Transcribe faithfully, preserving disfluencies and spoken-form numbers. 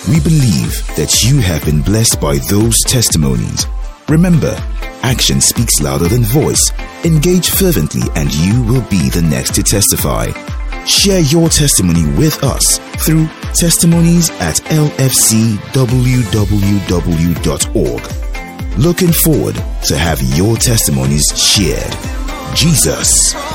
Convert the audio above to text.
We believe that you have been blessed by those testimonies. Remember, action speaks louder than voice. Engage fervently and you will be the next to testify. Share your testimony with us through testimonies at l f c w w w dot org. Looking forward to have your testimonies shared. Jesus